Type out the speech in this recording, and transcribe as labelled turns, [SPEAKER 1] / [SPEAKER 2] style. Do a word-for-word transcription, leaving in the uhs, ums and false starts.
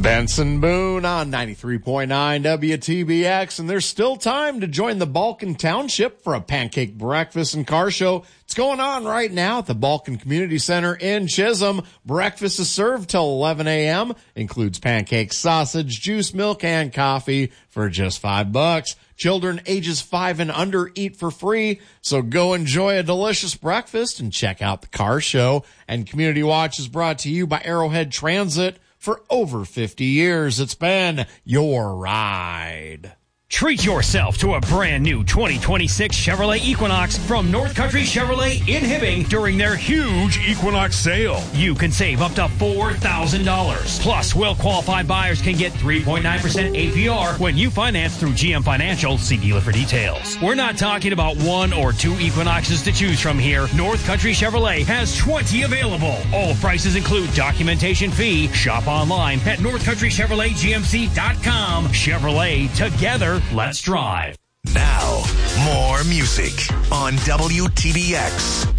[SPEAKER 1] Benson Boone on ninety-three point nine W T B X, and there's still time to join the Balkan Township for a pancake breakfast and car show. It's going on right now at the Balkan Community Center in Chisholm. Breakfast is served till eleven a.m., includes pancakes, sausage, juice, milk, and coffee for just five bucks. Children ages five and under eat for free, so go enjoy a delicious breakfast and check out the car show. And Community Watch is brought to you by Arrowhead Transit. For over fifty years, it's been your ride.
[SPEAKER 2] Treat yourself to a brand new twenty twenty-six Chevrolet Equinox from North Country Chevrolet in Hibbing during their huge Equinox sale. You can save up to four thousand dollars. Plus, well-qualified buyers can get three point nine percent A P R when you finance through G M Financial. See dealer for details. We're not talking about one or two Equinoxes to choose from here. North Country Chevrolet has twenty available. All prices include documentation fee. Shop online at north country chevrolet g m c dot com. Chevrolet, together, let's drive.
[SPEAKER 3] Now, more music on W T B X.